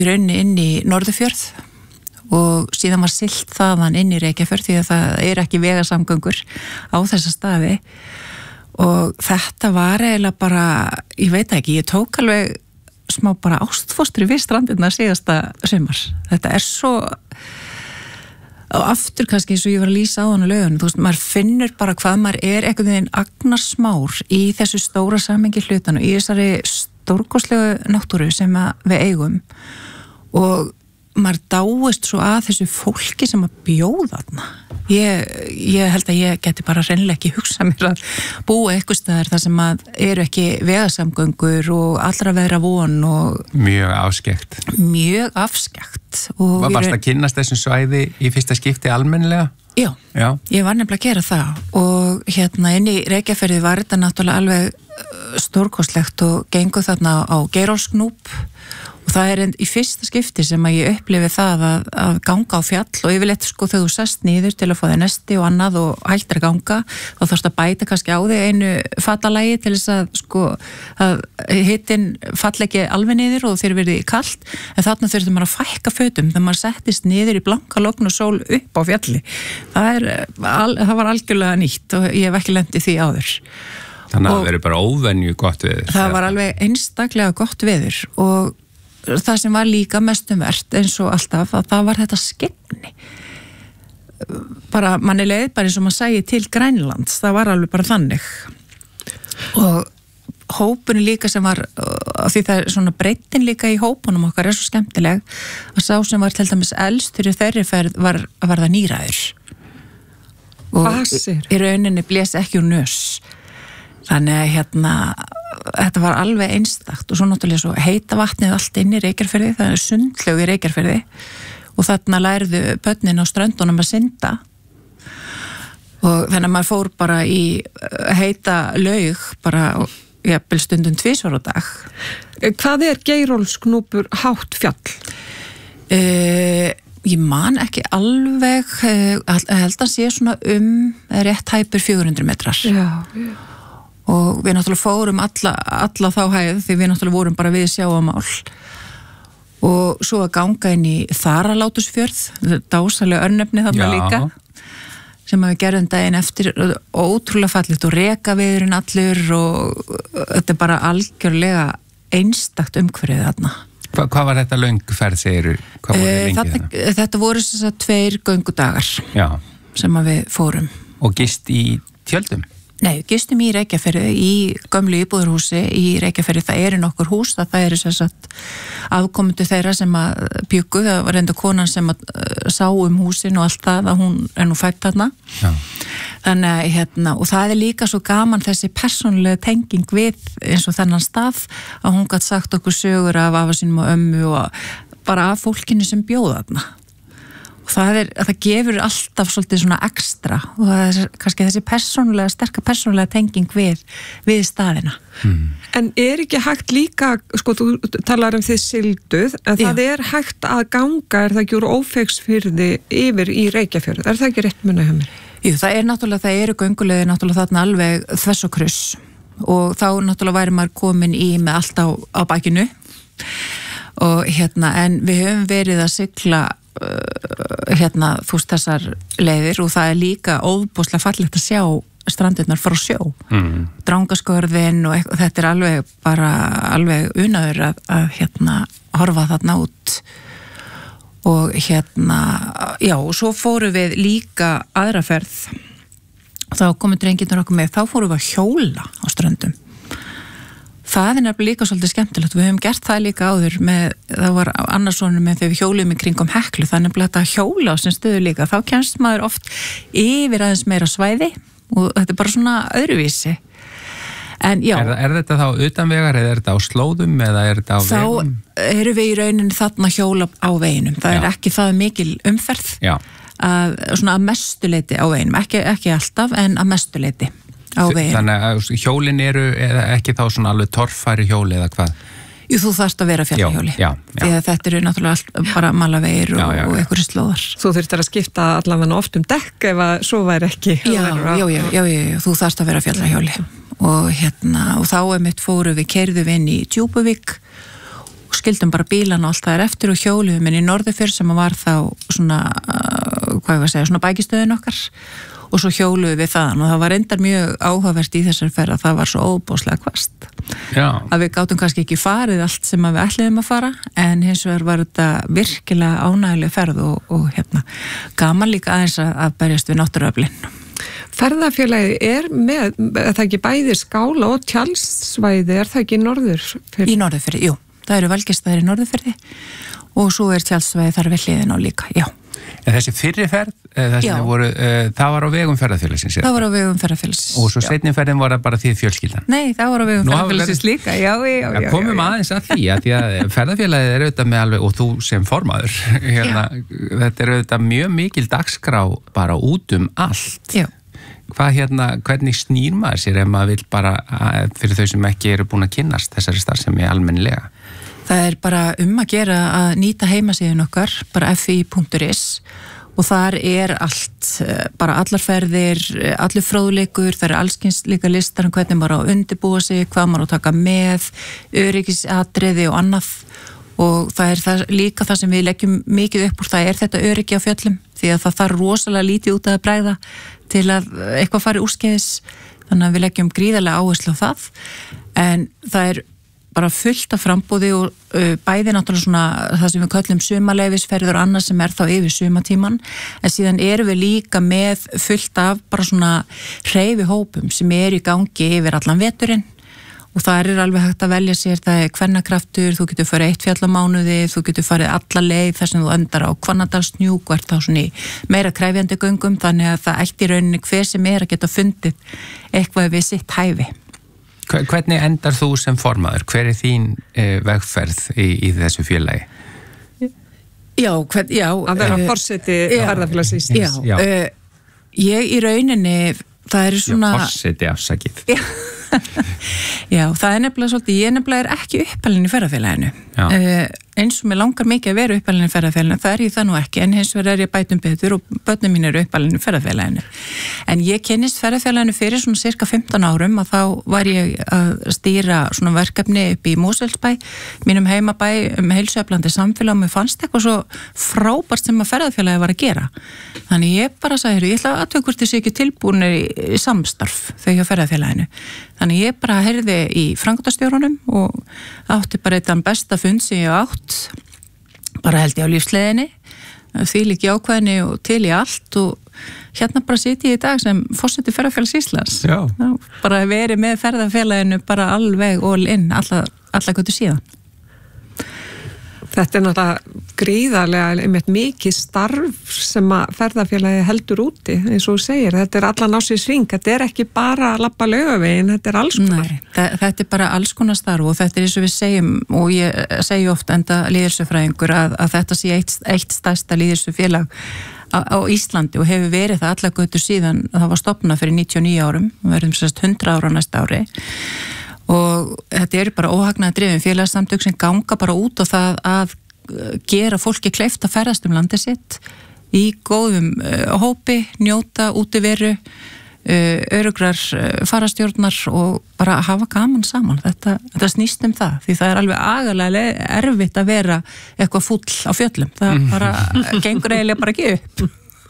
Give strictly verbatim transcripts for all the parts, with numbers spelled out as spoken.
í rauninni inn í Norðurfjörð og síðan var siglt þaðan inn í Reykjafjörð því að það er ekki vegasamgöngur á þessa staði og þetta var eiginlega bara, ég veit ekki, ég tók alveg smá bara ástfóstri við strandirna síðasta sumar. Þetta er svo og aftur kannski eins og ég var að lýsa á hann á laugunum, þú veist, maður finnur bara hvað maður er einhvern veginn agnarsmár í þessu stóra samhengi hlutanu, í þessari stórkostlegu náttúru sem við eigum og maður dáist svo að þessu fólki sem að bjóða þarna. Ég, ég held að ég geti bara hreinlega ekki hugsað mér að búa eitthvað staðar þar sem að eru ekki vegasamgöngur og allra veðra von og mjög afskekt. Mjög afskekt. Og varst að kynnast þessum svæði í fyrsta skipti almennilega? Já, Já, ég var nefnilega að gera það og hérna inn í Reykjafirði var þetta náttúrulega alveg stórkostlegt og gengur þarna á Geirólfsgnúp og það er í fyrsta skipti sem að ég upplifi það að, að ganga á fjall og yfirleitt sko þegar þú sest niður til að fá þig nesti og annað og hættir að ganga þá þarfst að bæta kannski á þig einu fatalagi til þess að sko að hittin fall ekki alveg niður og þeir verði kalt en þarna þurftum maður að fækka fötum þegar maður settist niður í blanka logn og sól upp á fjalli. Það, er, al, það var algjörlega nýtt og ég hef ekki lent í því áður. Þannig að það verður bara óvenju gott veður. Það var alveg einstaklega gott veður og það sem var líka mestum vert eins og alltaf að það var þetta skyggni bara manni leið bara eins og maður sæði til Grænlands, það var alveg bara þannig og hópunni líka sem var því það er svona breytin líka í hópunum okkar er svo skemmtileg að sá sem var til dæmis elstur í þeirri ferð var, var það nýræður og Basir. í rauninni blés ekki úr nös þannig að hérna þetta var alveg einstakt og svo náttúrulega svo heita vatnið allt inn í Reykjarfirði, það er sundlaug í Reykjarfirði og þarna lærðu börnin á ströndunum að synda og þannig að maður fór bara í heita laug bara jafnvel stundum tvisvar á dag. Hvað er Geirólfsgnúpur hátt fjall? Uh, ég man ekki alveg uh, held að sé svona um rétt hæpur fjögur hundruð metrar. Já, já. Og við náttúrulega fórum alla, alla þá hæð því við náttúrulega vorum bara við sjáamál og svo að ganga inn í Þaralátursfjörð dásalega örnefni þarna Já. líka sem við gerðum daginn eftir ótrúlega fallit og rekaviðurinn allur og þetta er bara algjörlega einstakt umhverfið þarna. Hva, hvað var þetta löngferð segirðu? Hvað voru lengi þarna? þarna? Þetta voru þess að tveir göngudagar Já. sem að við fórum. Og gist í tjöldum? Nei, gistum í Reykjafirði, í gömlu íbúðarhúsi í Reykjafirði, það eru nokkur hús, það, það eru sem sagt afkomendur þeirra sem að bjuggu, það var reynda konan sem að uh, sá um húsin og allt það, að hún er nú fætt þarna. Já. Þannig að, hérna, og það er líka svo gaman þessi persónulega tenging við eins og þennan stað, að hún gætt sagt okkur sögur af afa sínum og ömmu og bara af fólkinu sem bjóða þarna. Það, er, það gefur alltaf svolítið svona ekstra og það er kannski þessi persónulega, sterka persónulega tenging við, við staðina. Hmm. En er ekki hægt líka, sko þú talar um þið silduð, en það Já. Er hægt að ganga, er það ekki úr Ófeigsfirði yfir í Reykjafjörð, er það ekki rétt munna hjá mér? Jú, það er náttúrulega, það eru göngulegði náttúrulega þarna alveg þess og kryss og þá náttúrulega væri maður komin í með allt á, á bakinu og hérna, en við höfum verið að sigla hérna þú veist þessar leiðir og það er líka óbúslega fallegt að sjá strandirnar frá sjó mm. Drangaskörðin og eitthvað, þetta er alveg bara alveg unaður að, að hérna horfa þarna út og hérna já og svo fórum við líka aðra ferð þá komum drengirnir okkur með, þá fórum við að hjóla á ströndum. Það er nefnilega líka svolítið skemmtilegt. Við höfum gert það líka áður með, það var annarsonum með þegar við hjólum í kringum Heklu, það er nefnilega þetta hjóla á sem stöðu líka. Þá kemst maður oft yfir aðeins meira svæði og þetta er bara svona öðruvísi. En já. Er, er þetta þá utanvegar eða er þetta á slóðum eða er þetta á þá vegum? Þá eru við í rauninni þarna hjóla á veginum. Það já. Er ekki það mikil umferð að, svona að mestuleiti á veginum. Ekki, ekki alltaf en að mestuleiti. Þannig að hjólin eru ekki þá svona alveg torfæri hjóli eða hvað? Jú, þú þarft að vera fjallahjóli. Já, já. Því að þetta eru náttúrulega allt, bara malavegir og, og einhverju slóðar. Þú þurftir að skipta allavega oft um dekk ef að svo væri ekki. Já, já, já, já, já, þú þarft að vera fjallahjóli. Og hérna, og þá er mitt fóru við keyrðu við inn í Djúpuvík og skildum bara bílan og allt það er eftir og hjóluðum inn í Norðurfjörð sem var þá svona, uh, hvað ég var að segja, svona bækistöðin okkar og svo hjóluðum við þaðan og það var reyndar mjög áhugavert í þessari ferð að það var svo óbúslega hvasst. Já. Að við gátum kannski ekki farið allt sem að við ætluðum að fara en hins vegar var þetta virkilega ánægileg ferð og, og hérna, gaman líka aðeins að, að berjast við náttúruöflin. Ferðafélagið er með, er það ekki bæði skála og tjálsvæði, er það ekki í Norðurfirði? Í Norðurfirði, jú. Það eru valgistæðir í Norðurfirði og svo er tjálsvæði þar við hliðin á líka, já. En þessi fyrri ferð, voru, uh, það var á vegum ferðafélagsins? Það var á vegum ferðafélagsins. Og svo seinni ferðin var það bara því fjölskyldan? Nei, það var á vegum ferðafélagsins líka, já, já, já. já komum já, já. aðeins að því að, því að ferðafélagið er auðvitað með alveg, og þú sem formaður, hérna, þetta er auðvitað mjög mikil dagskrá bara út um allt. Já. Hvað hérna, hvernig snýr maður sér ef maður vil bara, fyrir þau sem ekki eru búin að kynnast þessari starfsemi almennilega? Það er bara um að gera að nýta heimasíðun okkar, bara f i punktur is og þar er allt, bara allar ferðir, allir fróðleikur, það er allskins líka listar um hvernig maður á að undirbúa sig, hvað maður á að taka með, öryggisatriði og annað og það er það, líka það sem við leggjum mikið upp úr, það er þetta öryggi á fjöllum því að það þarf rosalega lítið út að bregða til að eitthvað fari úrskeiðis, þannig að við leggjum gríðarlega áherslu á það en það er bara fullt af frambúði og uh, bæði náttúrulega svona það sem við köllum sumarleyfisferðir og annað sem er þá yfir sumatíman en síðan erum við líka með fullt af bara svona hreyfihópum sem er í gangi yfir allan veturinn og það er alveg hægt að velja sér, það er kvennakraftur, þú getur farið eitt fjallamánuði, þú getur farið alla leið þar sem þú endar á Hvannadalshnjúk og ert þá svona í meira kræfjandi göngum þannig að það ætti í rauninni hver sem er að geta fundið eitthvað við sitt hæfi. Hvernig endar þú sem formaður? Hver er þín eh, vegferð í, í þessu félagi? Já, hvern, já. Að vera uh, forseti ferðafélagsins. Já, já. Uh, ég í rauninni, það eru svona... Já, forseti afsakið. Já. Já, það er nefnilega svolítið, ég nefnilega er ekki uppalinn í ferðafélaginu. Uh, eins og mér langar mikið að vera uppalinn í ferðafélaginu, það er ég það nú ekki, en hins vegar er ég bætum betur og börnum mín eru uppalinn í ferðafélaginu. En ég kynnist ferðafélaginu fyrir svona cirka fimmtán árum að þá var ég að stýra svona verkefni upp í Mosfellsbæ, mínum heimabæ um heilsueflandi samfélag og mér fannst eitthvað svo frábært sem að ferðafélagi var að gera. Þannig ég bara sagði, ég ætla að athuga hvort þið sé ekki tilbúnir í, í samstarf þegar ég á ferðafélaginu. Þannig ég bara heyrði í framkvæmdastjórunum og átti bara eitthvað besta fund sem ég átt, bara held ég á lífsleiðinni, því líki ákvæðinni og til í allt og hérna bara siti ég í dag sem forseti ferðafélags Íslands. Já. Bara verið með ferðafélaginu bara alveg all in, alla, alla götu síðan. Þetta er náttúrulega gríðarlega einmitt mikið starf sem að ferðafélagi heldur úti, eins og þú segir, þetta er allan á sig sving, þetta er ekki bara að labba Laugaveginn, þetta er alls konar. Nei, þetta er bara alls konar starf og þetta er eins og við segjum, og ég segi oft enda lýðheilsufræðingur að, að þetta sé eitt, eitt stærsta lýðheilsufélag á, á Íslandi og hefur verið það alla götur síðan það var stofnað fyrir níutíu og níu árum, við verðum sérst hundrað ára næsta ári. Og þetta eru bara óhagnaða drifin félagssamtök sem ganga bara út á það að gera fólki kleift að ferðast um landið sitt í góðum uh, hópi, njóta, útiveru, uh, örugrar uh, farastjórnar og bara hafa gaman saman. Þetta, þetta snýst um það, því það er alveg agalega erfitt að vera eitthvað fúll á fjöllum. Það bara gengur eiginlega bara ekki upp.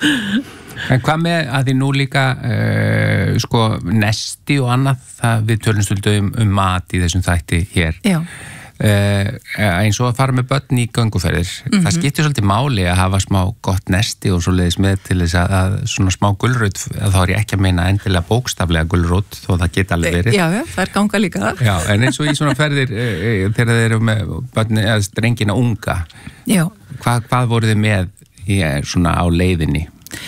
En hvað með að því nú líka uh, sko nesti og annað, það við tölum stundum um, um mat í þessum þætti hér. Já. Uh, eins og að fara með börn í gönguferðir. Mm-hmm. Það skiptir svolítið máli að hafa smá gott nesti og svo leiðis með til þess að, að svona smá gulrót, þá er ég ekki að meina endilega bókstaflega gulrót, þó það geta alveg verið. Já, já, það er ganga líka það. Já, en eins og í svona ferðir uh, þegar þeir eru með börn, eða strengina unga. Já. Hvað, hvað voru þið með í, svona á leiðinni?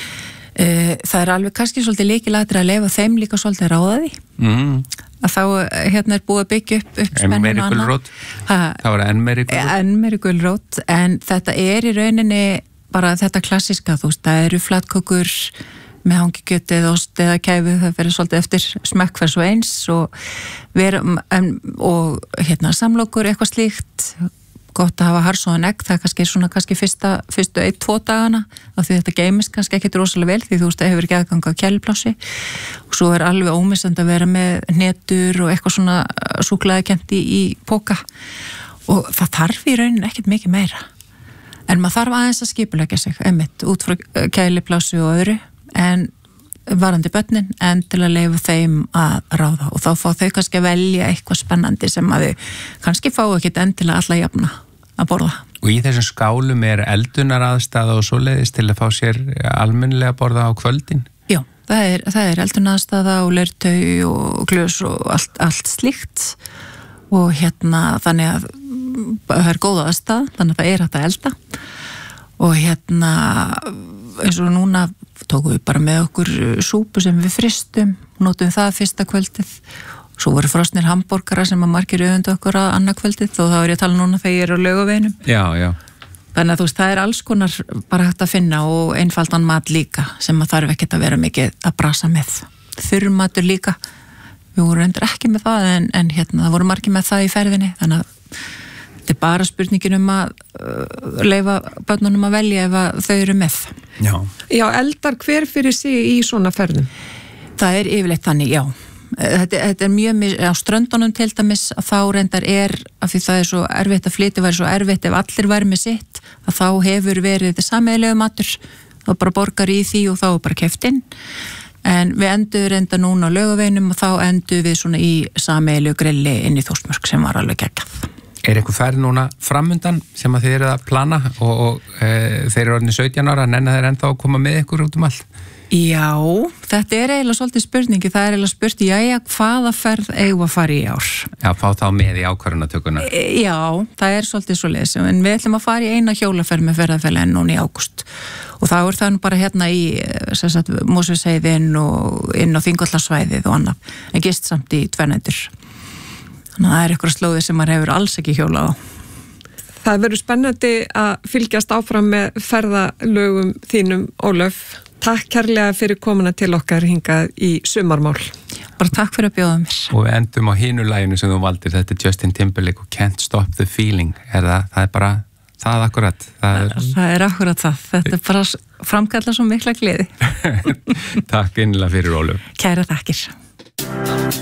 Það er alveg kannski svolítið líkilættir að leifa þeim líka svolítið ráða því. Mm. Að þá hérna er búið að byggja upp, upp enn meiri gulrót. Það var enn meiri gulrót. Enn meiri gulrót, en þetta er í rauninni bara þetta klassiska, þú veist, það eru flatkökur með hangikjöti eða ost eða kæfu, það verður svolítið eftir smekk hvers og eins og, vera, en, og hérna samlokur, eitthvað slíkt, gott að hafa harsóðan egg, það er kannski svona kannski fyrsta, fyrstu eitt, tvo dagana af því þetta geymist kannski ekki rosalega vel því þú veist, það hefur ekki aðgang á kælplási og svo er alveg ómissandi að vera með hnetur og eitthvað svona súkkulaðikent í, í póka og það þarf í rauninni ekkert mikið meira en maður þarf aðeins að skipuleggja sig einmitt út frá kæliplásu og öðru en varandi börnin en til að leyfa þeim að ráða og þá fá þau kannski að velja eitthvað spennandi sem að þau kannski fá ekkert endilega alla jafna að borða. Og í þessum skálum er eldunar aðstæða og svoleiðis til að fá sér almennilega að borða á kvöldin? Já, það er, það er eldunar aðstæða og leirtau og glös og allt, allt slíkt og hérna þannig að það er góða aðstæða, þannig að það er hægt að elda og hérna eins og núna tókum við bara með okkur súpu sem við fristum, notum það fyrsta kvöldið, svo voru frosnir hambúrgara sem að margir öfundu okkur að annað kvöldið og þá er ég að tala núna þegar ég er á Laugaveinum. Já, já. Þannig að þú veist, það er alls konar bara hægt að finna og einfaldan mat líka sem að þarf ekkert að vera mikið að brasa með. Þurrmatur líka, við vorum endur ekki með það en, en hérna, það voru margir með það í ferðinni, þannig að þetta er bara spurningin um að uh, leyfa börnunum að velja ef að þau eru með. Já. Já, eldar hver fyrir sig í svona ferðum? Það er yfirleitt þannig, já. Þetta, þetta er mjög, á ströndunum til dæmis að þá reyndar er, af því það er svo erfitt að flytja, væri svo erfitt ef allir væri með sitt, að þá hefur verið þetta sameiginlegu matur, þá bara borgar í því og þá er bara keypt inn. En við endur reynda núna á Laugaveinum og þá endur við svona í sameiginlegu grilli inn í Þórsmörk sem var alveg geggjað. Er eitthvað ferð núna framundan sem að þið eru að plana og, og e, þeir eru orðinni sautján ára, nenna þeir ennþá að koma með ykkur út um allt? Já, þetta er eiginlega svolítið spurningi, það er eiginlega spurt, jæja, hvaða ferð eigum að fara í ár? Já, fá þá með í ákvarðanatökuna. E, já, það er svolítið svoleiðis, en við ætlum að fara í eina hjólaferð með ferðarfélaginu núna í ágúst og þá er það nú bara hérna í Mosfellsheiðin og inn á Þingvallarsvæðið og annað, en gist samt í tvennendur. Þannig að það er eitthvað slóði sem maður hefur alls ekki hjólað á. Það verður spennandi að fylgjast áfram með ferðalögum þínum, Ólöf. Takk kærlega fyrir komuna til okkar hingað í sumarmál. Bara takk fyrir að bjóða mér. Og við endum á hinu laginu sem þú valdir, þetta er Justin Timberlake og Can't Stop the Feeling. Er það, það er bara það akkurat. Það er, það er akkurat það. Þetta er bara framkalla svo mikla gleði. Takk innilega fyrir, Ólöf. Kæra takkir.